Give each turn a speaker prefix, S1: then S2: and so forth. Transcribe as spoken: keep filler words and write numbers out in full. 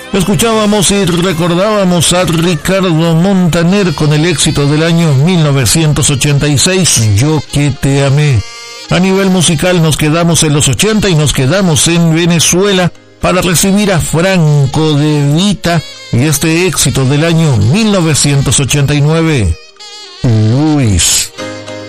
S1: Escuchábamos y recordábamos a Ricardo Montaner con el éxito del año mil novecientos ochenta y seis, Yo que te amé. A nivel musical nos quedamos en los ochenta y nos quedamos en Venezuela para recibir a Franco De Vita y este éxito del año mil novecientos ochenta y nueve, Luis.